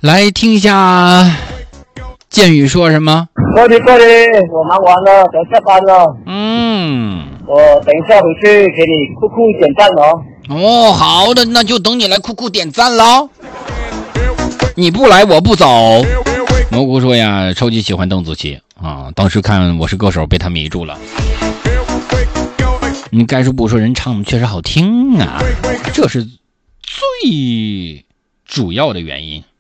来听一下建宇说什么。 过去，我忙完了，等下班了。我等一下回去给你酷酷点赞哦。好的，那就等你来酷酷点赞喽。你不来我不走。蘑菇说呀，超级喜欢邓紫棋啊，当时看《我是歌手》被他迷住了。你该说不说，人唱的确实好听啊，这是最主要的原因。